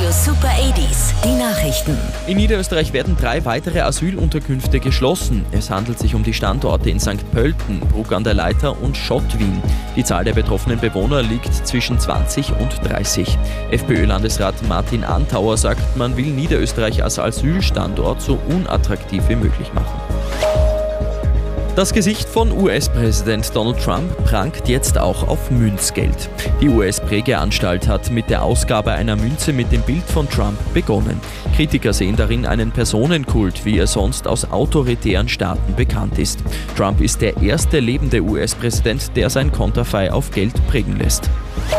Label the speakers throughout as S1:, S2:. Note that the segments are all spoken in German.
S1: Super 80s, die Nachrichten.
S2: In Niederösterreich werden 3 weitere Asylunterkünfte geschlossen. Es handelt sich um die Standorte in St. Pölten, Bruck an der Leitha und Schottwien. Die Zahl der betroffenen Bewohner liegt zwischen 20 und 30. FPÖ-Landesrat Martin Antauer sagt, man will Niederösterreich als Asylstandort so unattraktiv wie möglich machen. Das Gesicht von US-Präsident Donald Trump prangt jetzt auch auf Münzgeld. Die US-Prägeanstalt hat mit der Ausgabe einer Münze mit dem Bild von Trump begonnen. Kritiker sehen darin einen Personenkult, wie er sonst aus autoritären Staaten bekannt ist. Trump ist der erste lebende US-Präsident, der sein Konterfei auf Geld prägen lässt.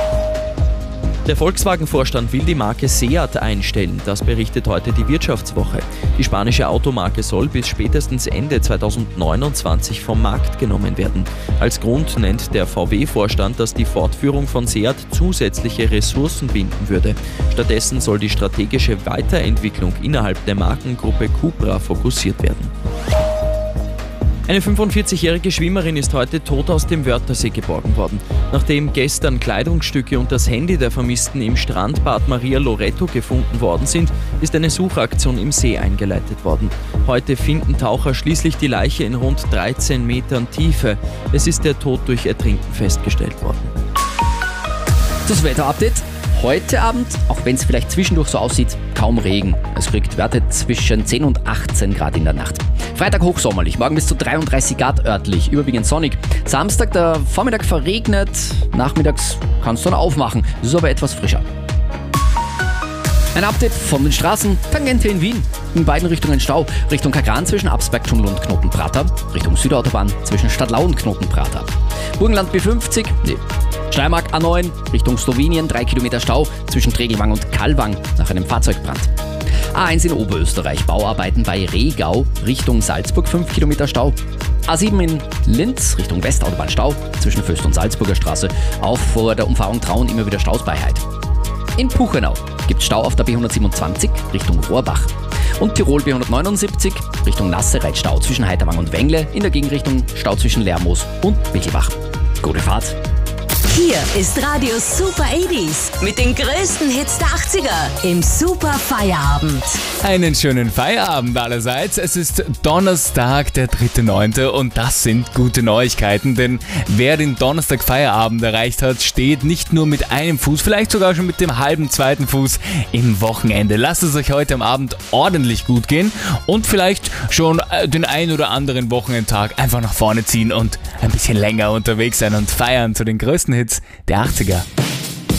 S2: Der Volkswagen-Vorstand will die Marke Seat einstellen, das berichtet heute die Wirtschaftswoche. Die spanische Automarke soll bis spätestens Ende 2029 vom Markt genommen werden. Als Grund nennt der VW-Vorstand, dass die Fortführung von Seat zusätzliche Ressourcen binden würde. Stattdessen soll die strategische Weiterentwicklung innerhalb der Markengruppe Cupra fokussiert werden. Eine 45-jährige Schwimmerin ist heute tot aus dem Wörthersee geborgen worden. Nachdem gestern Kleidungsstücke und das Handy der Vermissten im Strandbad Maria Loreto gefunden worden sind, ist eine Suchaktion im See eingeleitet worden. Heute finden Taucher schließlich die Leiche in rund 13 Metern Tiefe. Es ist der Tod durch Ertrinken festgestellt worden.
S3: Das Wetterupdate. Heute Abend, auch wenn es vielleicht zwischendurch so aussieht, kaum Regen. Es kriegt Werte zwischen 10 und 18 Grad in der Nacht. Freitag hochsommerlich, morgen bis zu 33 Grad örtlich, überwiegend sonnig. Samstag der Vormittag verregnet, nachmittags kannst du dann aufmachen, es ist aber etwas frischer. Ein Update von den Straßen, Tangente in Wien. In beiden Richtungen Stau. Richtung Kagran zwischen Absbergtunnel und Knotenprater. Richtung Südautobahn zwischen Stadtlau und Knotenprater. Burgenland B50, Steiermark A9 Richtung Slowenien, 3 Kilometer Stau zwischen Tregelwang und Kallwang nach einem Fahrzeugbrand. A1 in Oberösterreich, Bauarbeiten bei Regau Richtung Salzburg, 5 Kilometer Stau. A7 in Linz Richtung Westautobahn Stau zwischen Föst und Salzburger Straße. Auch vor der Umfahrung Traun immer wieder Staus bei Heid. In Puchenau gibt es Stau auf der B127 Richtung Rohrbach. Und Tirol B179 Richtung Nassereit Stau zwischen Heiterwang und Wengle, in der Gegenrichtung Stau zwischen Lermoos und Michelbach. Gute Fahrt!
S1: Hier ist Radio Super 80s mit den größten Hits der 80er im Super Feierabend.
S4: Einen schönen Feierabend allerseits. Es ist Donnerstag, der 3.9. und das sind gute Neuigkeiten, denn wer den Donnerstag Feierabend erreicht hat, steht nicht nur mit einem Fuß, vielleicht sogar schon mit dem halben zweiten Fuß im Wochenende. Lasst es euch heute am Abend ordentlich gut gehen und vielleicht schon den ein oder anderen Wochenendtag einfach nach vorne ziehen und ein bisschen länger unterwegs sein und feiern zu den größten Hits der 80er.